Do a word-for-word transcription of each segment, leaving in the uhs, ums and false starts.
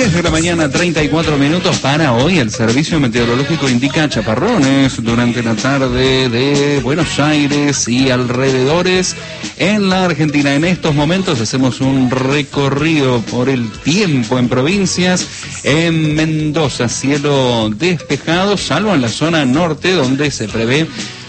diez de la mañana, treinta y cuatro minutos para hoy. El servicio meteorológico indica chaparrones durante la tarde de Buenos Aires y alrededores en la Argentina. En estos momentos hacemos un recorrido por el tiempo en provincias. En Mendoza, cielo despejado, salvo en la zona norte, donde se prevé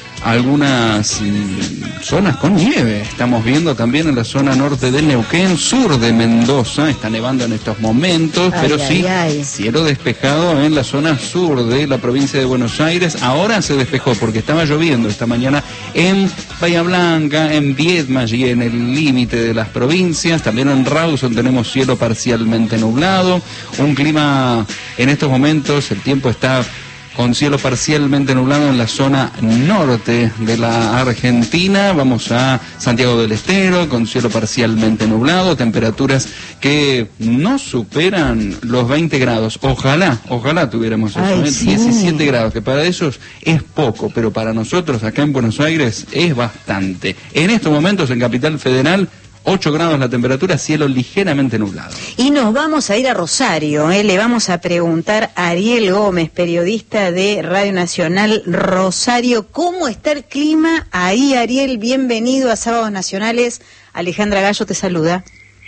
algunas mm, zonas con nieve. Estamos viendo también en la zona norte de Neuquén, sur de Mendoza, está nevando en estos momentos, ay, pero ay, sí, ay. cielo despejado en la zona sur de la provincia de Buenos Aires. Ahora se despejó porque estaba lloviendo esta mañana en Bahía Blanca, en Viedma y en el límite de las provincias. También en Rawson tenemos cielo parcialmente nublado, un clima en estos momentos, el tiempo está con cielo parcialmente nublado en la zona norte de la Argentina. Vamos a Santiago del Estero, con cielo parcialmente nublado, temperaturas que no superan los veinte grados. Ojalá, ojalá tuviéramos eso, Ay, ¿eh? sí. diecisiete grados, que para ellos es poco, pero para nosotros acá en Buenos Aires es bastante. En estos momentos en Capital Federal, ocho grados la temperatura, cielo ligeramente nublado. Y nos vamos a ir a Rosario, ¿eh? Le vamos a preguntar a Ariel Gómez, periodista de Radio Nacional Rosario, ¿cómo está el clima ahí, Ariel? Bienvenido a Sábados Nacionales. Alejandra Gallo te saluda.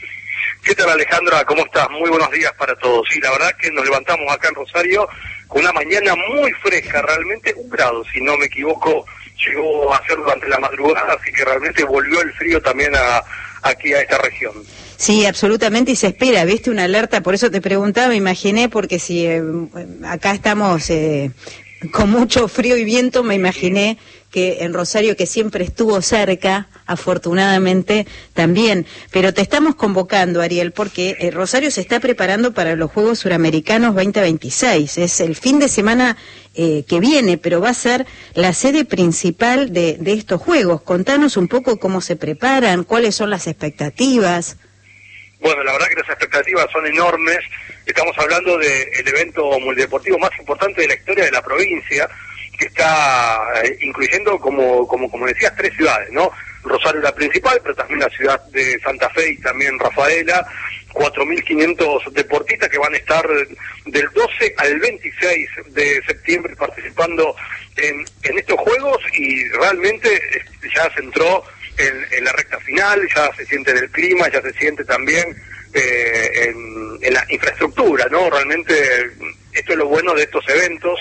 ¿Qué tal, Alejandra? ¿Cómo estás? Muy buenos días para todos. Sí, la verdad que nos levantamos acá en Rosario con una mañana muy fresca, realmente un grado, si no me equivoco, llegó a ser durante la madrugada, así que realmente volvió el frío también a aquí a esta región. Sí, absolutamente, y se espera, viste, una alerta, por eso te preguntaba, me imaginé, porque si eh, acá estamos eh, con mucho frío y viento, me imaginé que en Rosario, que siempre estuvo cerca, afortunadamente, también. Pero te estamos convocando, Ariel, porque eh, Rosario se está preparando para los Juegos Suramericanos veinte veintiséis. Es el fin de semana eh, que viene, pero va a ser la sede principal de, de estos Juegos. Contanos un poco cómo se preparan, cuáles son las expectativas. Bueno, la verdad que las expectativas son enormes. Estamos hablando del evento multideportivo más importante de la historia de la provincia, que está eh, incluyendo, como, como, como decías, tres ciudades, ¿no? Rosario la principal, pero también la ciudad de Santa Fe y también Rafaela, cuatro mil quinientos deportistas que van a estar del doce al veintiséis de septiembre participando en, en estos Juegos, y realmente ya se entró en, en la recta final, ya se siente en el clima, ya se siente también eh, en, en la infraestructura, ¿no? Realmente esto es lo bueno de estos eventos,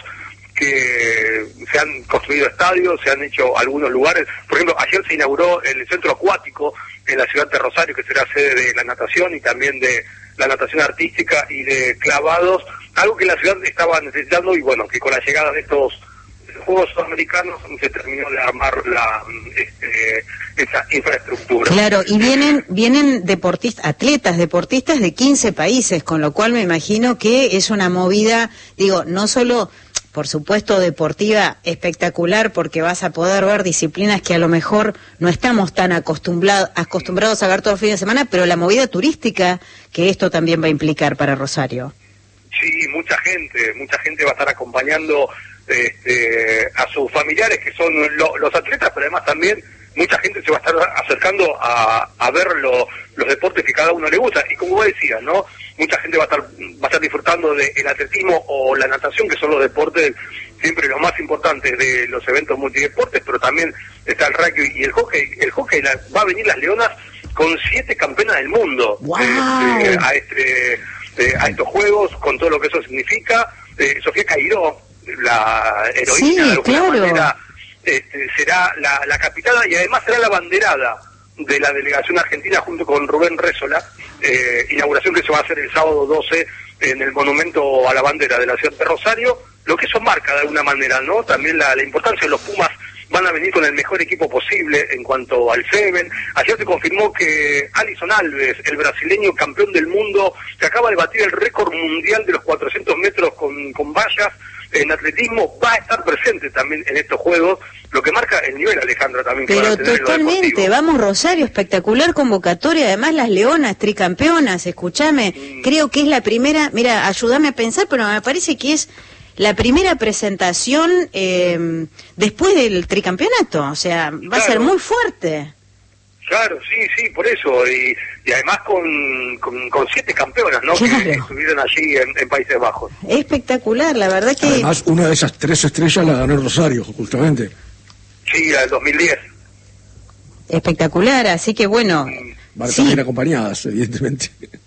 que se han construido estadios, se han hecho algunos lugares. Por ejemplo, ayer se inauguró el centro acuático en la ciudad de Rosario, que será sede de la natación y también de la natación artística y de clavados, algo que la ciudad estaba necesitando, y bueno, que con la llegada de estos Juegos Sudamericanos se terminó de armar la este, esa infraestructura. Claro, y vienen vienen deportistas, atletas, deportistas de quince países, con lo cual me imagino que es una movida, digo, no solo, por supuesto, deportiva espectacular, porque vas a poder ver disciplinas que a lo mejor no estamos tan acostumbrados acostumbrados a ver todo el fin de semana, pero la movida turística que esto también va a implicar para Rosario. Sí, mucha gente, mucha gente va a estar acompañando este, a sus familiares, que son lo, los atletas, pero además también mucha gente se va a estar acercando a, a ver lo, los deportes que cada uno le gusta. Y como vos decías, ¿no? Mucha gente va a estar va a estar disfrutando del atletismo o la natación, que son los deportes siempre los más importantes de los eventos multideportes, pero también está el rugby y el hockey. El hockey la, va a venir las Leonas con siete campeonas del mundo. ¡Wow! este, a este eh, a estos Juegos, con todo lo que eso significa. Eh, Sofía Cairó, la heroína, sí, de alguna claro. manera, este, será la, la capitada, y además será la banderada de la delegación argentina junto con Rubén Rézola, eh, inauguración que se va a hacer el sábado doce en el monumento a la bandera de la ciudad de Rosario, lo que eso marca de alguna manera, ¿no? También la, la importancia de los Pumas. Van a venir con el mejor equipo posible en cuanto al Seven. Ayer se confirmó que Alison Alves, el brasileño campeón del mundo, que acaba de batir el récord mundial de los cuatrocientos metros con, con vallas en atletismo, va a estar presente también en estos Juegos, lo que marca el nivel, Alejandra, también. Pero totalmente, vamos Rosario, espectacular convocatoria, además las Leonas, tricampeonas, escúchame, mm. creo que es la primera, mira, ayúdame a pensar, pero me parece que es la primera presentación eh, después del tricampeonato, o sea, va claro. a ser muy fuerte. Claro, sí, sí, por eso, y, y además con, con, con siete campeonas, ¿no? Claro. Que estuvieron allí en, en Países Bajos. Espectacular, la verdad que... Además, una de esas tres estrellas la ganó Rosario, justamente. Sí, la del dos mil diez. Espectacular, así que bueno... Van sí. también acompañadas, evidentemente.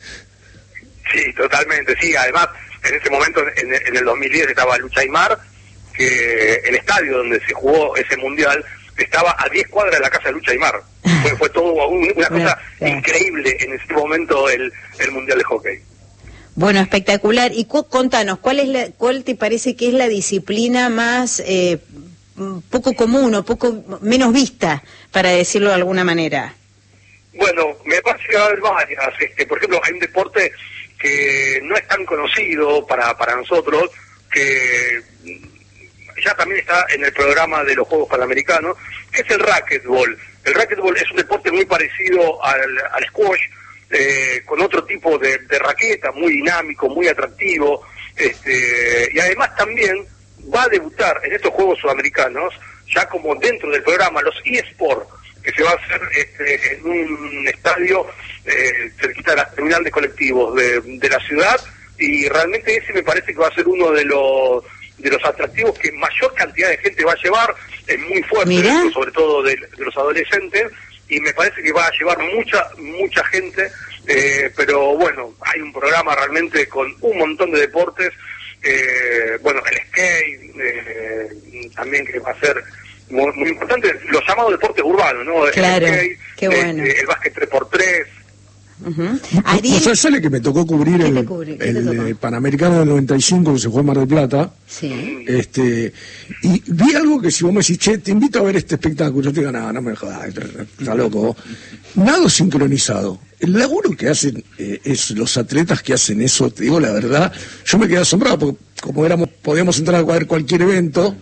Sí, totalmente, sí, además, en ese momento, en, en el dos mil diez estaba Lucha Aymar, que el estadio donde se jugó ese mundial estaba a diez cuadras de la casa de Lucha Aymar. Fue, fue todo un, una cosa Bueno, increíble en ese momento el, el mundial de hockey. Bueno, espectacular. Y cu contanos, ¿cuál es la, cuál te parece que es la disciplina más eh, poco común o poco menos vista, para decirlo de alguna manera? Bueno, me parece que va a haber varias. Este, por ejemplo, hay un deporte que no es tan conocido para, para nosotros, que ya también está en el programa de los Juegos Panamericanos, que es el racquetball. El racquetball es un deporte muy parecido al, al squash, eh, con otro tipo de, de raqueta, muy dinámico, muy atractivo, este, y además también va a debutar en estos Juegos Sudamericanos, ya como dentro del programa, los eSports, que se va a hacer este, en un estadio eh, cerquita de la terminal de colectivos de, de la ciudad, y realmente ese me parece que va a ser uno de los de los atractivos que mayor cantidad de gente va a llevar, es muy fuerte, Mirá. sobre todo de, de los adolescentes, y me parece que va a llevar mucha mucha gente, eh, pero bueno, hay un programa realmente con un montón de deportes, eh, bueno, el skate, eh, también que va a ser muy, muy importante, los llamados deportes urbanos, ¿no? Claro, el skate, qué bueno. eh, el básquet tres por tres. Uh-huh. ¿No sabes, Sale, que me tocó cubrir ¿Qué el, te cubre? ¿Qué te el, tocó? eh, Panamericano del noventa y cinco que se jugó en Mar del Plata? Sí. Este, y vi algo que si vos me decís, che, te invito a ver este espectáculo, yo te digo, no, no me jodas, está loco. Nado sincronizado. El laburo que hacen eh, es los atletas que hacen eso, te digo la verdad, yo me quedé asombrado, porque como éramos, podíamos entrar a ver cualquier evento,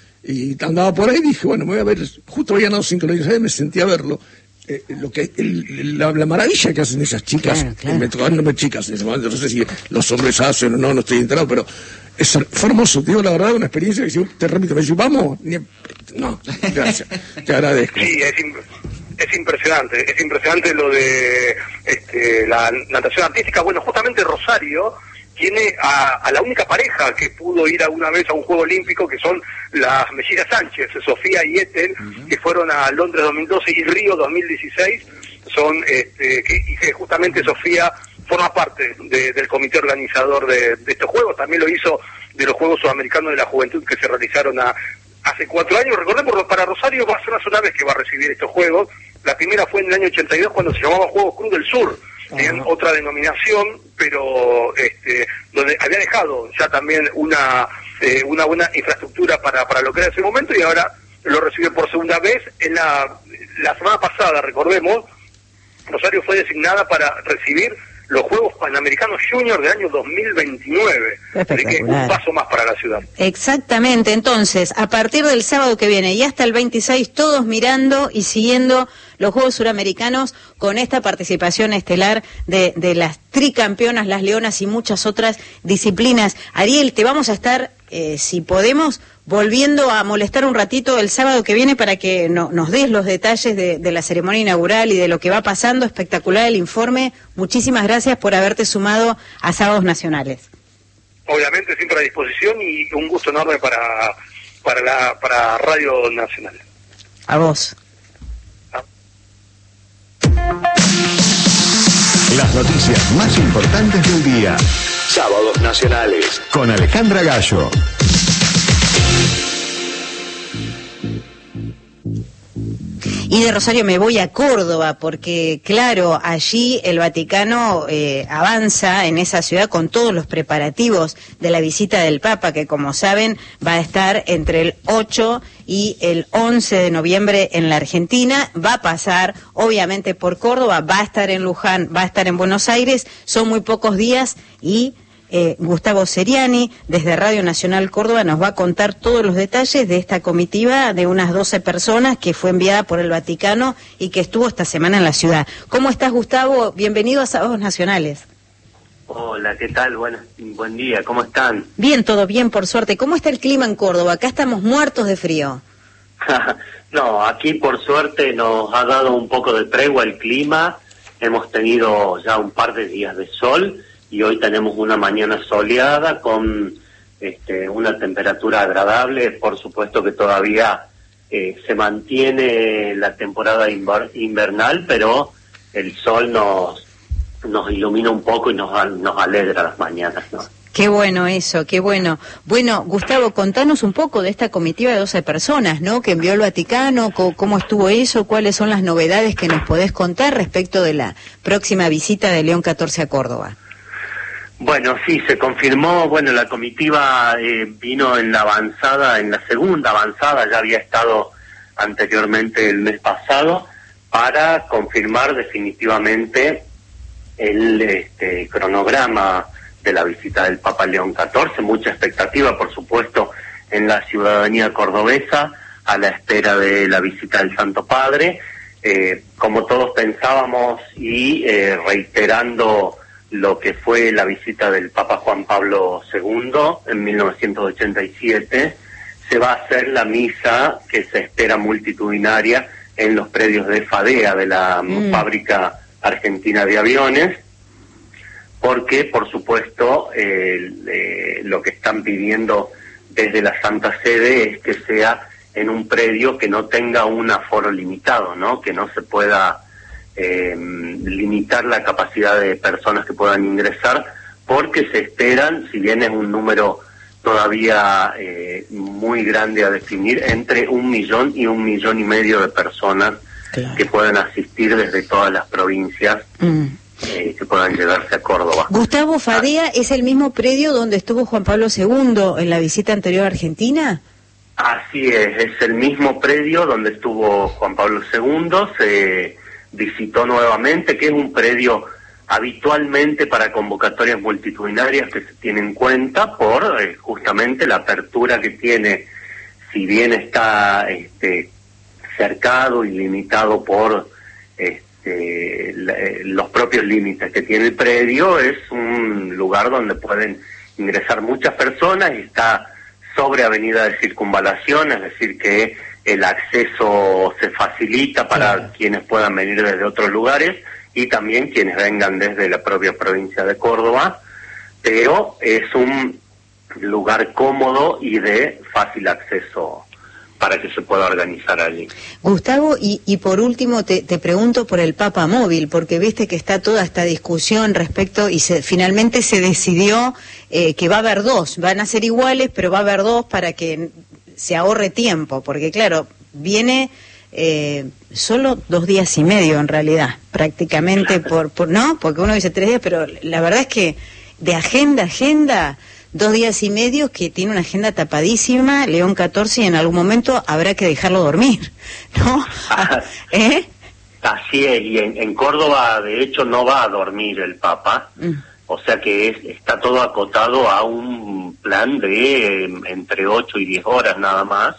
y andaba por ahí y dije, bueno, me voy a ver, justo había nado sincronizado y me sentí a verlo. Eh, lo que el, la, la maravilla que hacen esas chicas, Claro, claro. me tocaban nombres chicas en ese momento, no sé si los hombres hacen o no, no estoy enterado, pero es, fue hermoso, te digo la verdad, una experiencia que si te repito, me decís, vamos, ni, no, gracias, te agradezco. Sí, es, im- es impresionante, es impresionante lo de este, la natación artística. Bueno, justamente Rosario tiene a, a la única pareja que pudo ir alguna vez a un Juego Olímpico, que son las mellizas Sánchez, Sofía y Ethel, uh-huh. que fueron a Londres dos mil doce y Río dos mil dieciséis, son, este, que, y que justamente Sofía forma parte de, del comité organizador de, de estos Juegos, también lo hizo de los Juegos Sudamericanos de la Juventud que se realizaron a, hace cuatro años. Recordemos, para Rosario va a ser una sola vez que va a recibir estos Juegos. La primera fue en el año ochenta y dos, cuando se llamaba Juegos Cruz del Sur, tenían uh-huh. otra denominación, pero este, donde había dejado ya también una eh, una buena infraestructura para, para lo que era ese momento, y ahora lo recibe por segunda vez. En la, la semana pasada, recordemos, Rosario fue designada para recibir los Juegos Panamericanos Junior del año dos mil veintinueve. Así que un paso más para la ciudad. Exactamente. Entonces, a partir del sábado que viene y hasta el veintiséis, todos mirando y siguiendo los Juegos Suramericanos con esta participación estelar de, de las tricampeonas, las leonas y muchas otras disciplinas. Ariel, te vamos a estar, eh, si podemos, volviendo a molestar un ratito el sábado que viene para que no, nos des los detalles de, de la ceremonia inaugural y de lo que va pasando. Espectacular el informe. Muchísimas gracias por haberte sumado a Sábados Nacionales. Obviamente siempre a disposición, y un gusto enorme para, para, la, para Radio Nacional. A vos. Las noticias más importantes del día. Sábados Nacionales con Alejandra Gallo. Y de Rosario me voy a Córdoba, porque claro, allí el Vaticano eh, avanza en esa ciudad con todos los preparativos de la visita del Papa, que como saben va a estar entre el ocho y el once de noviembre en la Argentina. Va a pasar obviamente por Córdoba, va a estar en Luján, va a estar en Buenos Aires. Son muy pocos días y Eh, Gustavo Seriani, desde Radio Nacional Córdoba, nos va a contar todos los detalles de esta comitiva de unas doce personas que fue enviada por el Vaticano y que estuvo esta semana en la ciudad. ¿Cómo estás, Gustavo? Bienvenido a Sábados Nacionales. Hola, ¿qué tal? Bueno, buen día, ¿cómo están? Bien, todo bien, por suerte. ¿Cómo está el clima en Córdoba? Acá estamos muertos de frío. No, aquí por suerte nos ha dado un poco de tregua el clima, hemos tenido ya un par de días de sol y hoy tenemos una mañana soleada con este, una temperatura agradable. Por supuesto que todavía eh, se mantiene la temporada inver- invernal, pero el sol nos, nos ilumina un poco y nos, nos alegra las mañanas, ¿no? Qué bueno eso, qué bueno. Bueno, Gustavo, contanos un poco de esta comitiva de doce personas, ¿no?, que envió el Vaticano, co- cómo estuvo eso, cuáles son las novedades que nos podés contar respecto de la próxima visita de León catorce a Córdoba. Bueno, sí, se confirmó, bueno, la comitiva eh, vino en la avanzada, en la segunda avanzada, ya había estado anteriormente el mes pasado, para confirmar definitivamente el este, cronograma de la visita del Papa León catorce, mucha expectativa, por supuesto, en la ciudadanía cordobesa, a la espera de la visita del Santo Padre, eh, como todos pensábamos, y eh, reiterando lo que fue la visita del Papa Juan Pablo segundo en mil novecientos ochenta y siete, se va a hacer la misa que se espera multitudinaria en los predios de FADEA, de la mm. Fábrica Argentina de Aviones, porque, por supuesto, eh, eh, lo que están pidiendo desde la Santa Sede es que sea en un predio que no tenga un aforo limitado, ¿no?, que no se pueda eh, limitar la capacidad de personas que puedan ingresar, porque se esperan, si bien es un número todavía eh, muy grande a definir, entre un millón y un millón y medio de personas, claro, que puedan asistir desde todas las provincias. Mm. Eh, que puedan llegarse a Córdoba. Gustavo, ¿FADEA es el mismo predio donde estuvo Juan Pablo segundo en la visita anterior a Argentina? Así es, es el mismo predio donde estuvo Juan Pablo segundo, se visitó nuevamente, que es un predio habitualmente para convocatorias multitudinarias que se tiene en cuenta por eh, justamente la apertura que tiene, si bien está este, cercado y limitado por este, Eh, la, eh, los propios límites que tiene el predio. Es un lugar donde pueden ingresar muchas personas y está sobre avenida de circunvalación, es decir que el acceso se facilita para claro, quienes puedan venir desde otros lugares y también quienes vengan desde la propia provincia de Córdoba, pero es un lugar cómodo y de fácil acceso para que se pueda organizar allí. Gustavo, y, y por último te, te pregunto por el Papa Móvil, porque viste que está toda esta discusión respecto, y se, finalmente se decidió eh, que va a haber dos, van a ser iguales, pero va a haber dos para que se ahorre tiempo, porque claro, viene eh, solo dos días y medio en realidad, prácticamente, por, por no, porque uno dice tres días, pero la verdad es que de agenda a agenda, dos días y medio, que tiene una agenda tapadísima, León catorce, y en algún momento habrá que dejarlo dormir, ¿no? Ah, ¿Eh? Así es, y en, en Córdoba, de hecho, no va a dormir el Papa, mm. o sea que es, está todo acotado a un plan de eh, entre ocho y diez horas nada más,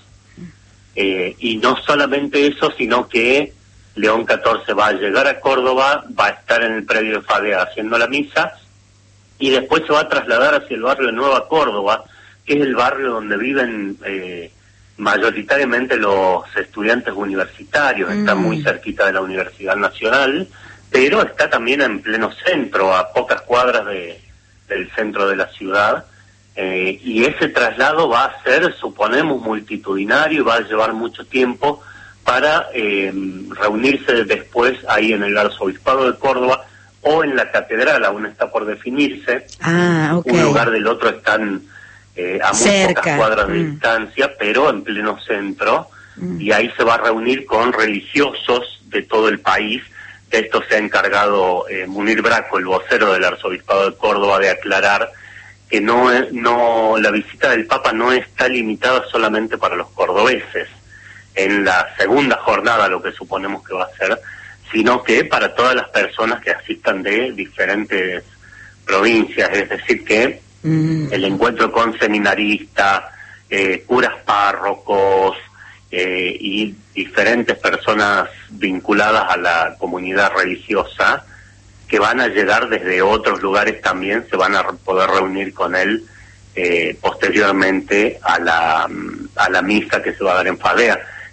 eh, y no solamente eso, sino que León catorce va a llegar a Córdoba, va a estar en el predio de FADEA haciendo la misa, y después se va a trasladar hacia el barrio de Nueva Córdoba, que es el barrio donde viven eh, mayoritariamente los estudiantes universitarios. Mm. Está muy cerquita de la Universidad Nacional, pero está también en pleno centro, a pocas cuadras de, del centro de la ciudad, eh, y ese traslado va a ser, suponemos, multitudinario y va a llevar mucho tiempo para eh, reunirse después ahí en el Arzobispado de Córdoba, o en la catedral, aún está por definirse. Ah, okay. Un lugar del otro están eh, a muy cerca, pocas cuadras de mm. distancia, pero en pleno centro, mm. y ahí se va a reunir con religiosos de todo el país. De esto se ha encargado eh, Munir Braco, el vocero del Arzobispado de Córdoba, de aclarar que no, no la visita del Papa no está limitada solamente para los cordobeses, en la segunda jornada, lo que suponemos que va a ser, sino que para todas las personas que asistan de diferentes provincias, es decir que mm. el encuentro con seminaristas, eh, curas párrocos eh, y diferentes personas vinculadas a la comunidad religiosa que van a llegar desde otros lugares también se van a poder reunir con él eh, posteriormente a la, a la misa que se va a dar en FADEA.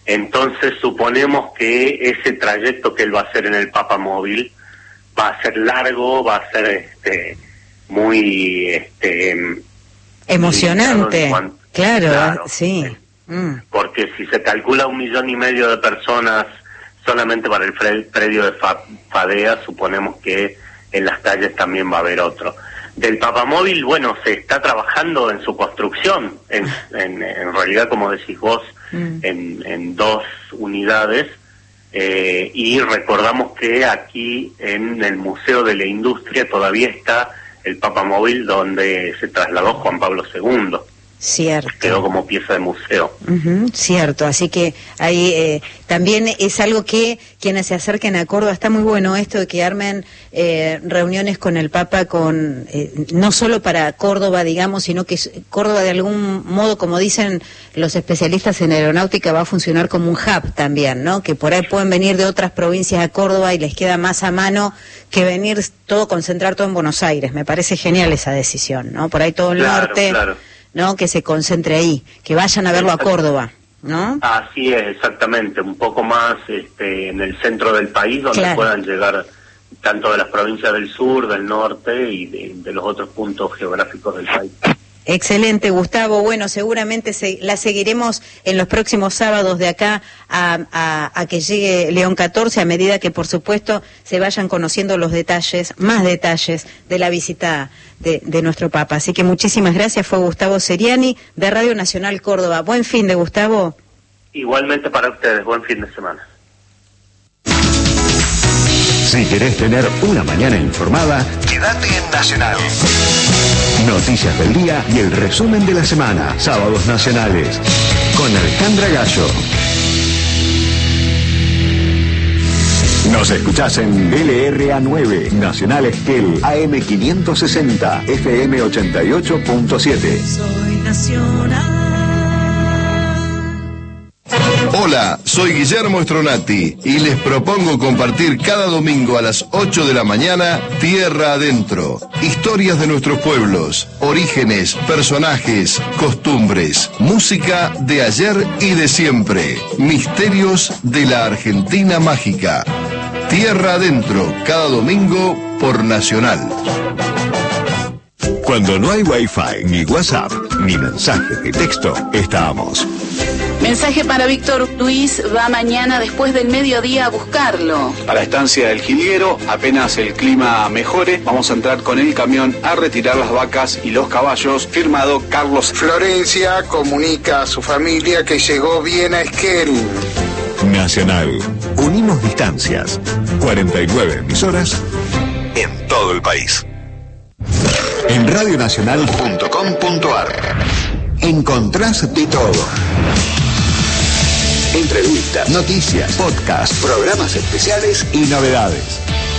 Entonces suponemos que ese trayecto que él va a hacer en el Papamóvil va a ser largo, va a ser este muy este emocionante. Cuanto, claro, claro, sí. Eh, mm. Porque si se calcula un millón y medio de personas solamente para el predio de Fa Fadea, suponemos que en las calles también va a haber otro. Del Papamóvil, bueno, se está trabajando en su construcción, en, en, en realidad, como decís vos, mm. en, en dos unidades, eh, y recordamos que aquí en el Museo de la Industria todavía está el Papamóvil donde se trasladó Juan Pablo segundo. Cierto. Quedó como pieza de museo. Uh-huh, cierto, así que ahí eh, también es algo que quienes se acerquen a Córdoba, está muy bueno esto de que armen eh, reuniones con el Papa, con eh, no solo para Córdoba, digamos, sino que Córdoba de algún modo, como dicen los especialistas en aeronáutica, va a funcionar como un hub también, ¿no? Que por ahí pueden venir de otras provincias a Córdoba y les queda más a mano que venir todo, concentrar todo en Buenos Aires. Me parece genial esa decisión, ¿no? Por ahí todo el claro, norte... Claro. ¿no? Que se concentre ahí, que vayan a verlo a Córdoba, ¿no? Así es, exactamente, un poco más este, en el centro del país, donde claro. puedan llegar tanto de las provincias del sur, del norte y de, de los otros puntos geográficos del país. Excelente, Gustavo. Bueno, seguramente se, la seguiremos en los próximos sábados de acá a, a, a que llegue León catorce, a medida que, por supuesto, se vayan conociendo los detalles, más detalles de la visita de, de nuestro Papa. Así que muchísimas gracias. Fue Gustavo Seriani, de Radio Nacional Córdoba. Buen fin de Gustavo. Igualmente para ustedes, buen fin de semana. Si querés tener una mañana informada, quédate en Nacional. Noticias del día y el resumen de la semana. Sábados Nacionales. Con Alejandra Gallo. Nos escuchás en L R A nueve, Nacional Esquel, A M quinientos sesenta, F M ochenta y ocho punto siete. Soy Nacional. Hola, soy Guillermo Stronati y les propongo compartir cada domingo a las ocho de la mañana Tierra Adentro. Historias de nuestros pueblos, orígenes, personajes, costumbres, música de ayer y de siempre, misterios de la Argentina mágica. Tierra Adentro, cada domingo por Nacional. Cuando no hay Wi-Fi, ni WhatsApp, ni mensajes de texto, estamos. Mensaje para Víctor Luis, va mañana después del mediodía a buscarlo. A la estancia del Jilguero, apenas el clima mejore, vamos a entrar con el camión a retirar las vacas y los caballos. Firmado Carlos. Florencia comunica a su familia que llegó bien a Esquel. Nacional. Unimos distancias. cuarenta y nueve emisoras en todo el país. En radionacional punto com punto ar encontrás de todo. Entrevistas, noticias, podcasts, programas especiales y novedades.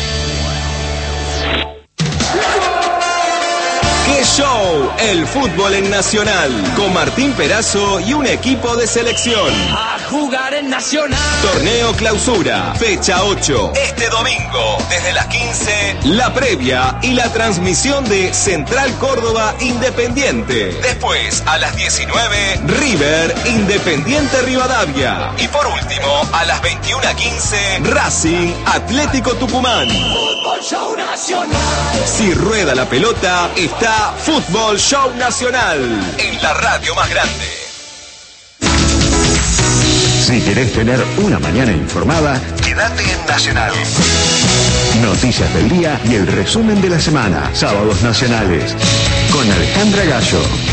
¡Qué show! El fútbol en Nacional, con Martín Perazo y un equipo de selección. A jugar en Nacional. Torneo Clausura, fecha ocho. Este domingo, desde las quince, la previa y la transmisión de Central Córdoba Independiente. Después, a las diecinueve, River Independiente Rivadavia. Y por último, a las veintiuna quince, Racing Atlético Tucumán. Fútbol Show Nacional. Si rueda la pelota, está Fútbol Show Nacional, en la radio más grande. Si querés tener una mañana informada, quédate en Nacional. Noticias del día y el resumen de la semana. Sábados Nacionales. Con Alejandra Gallo.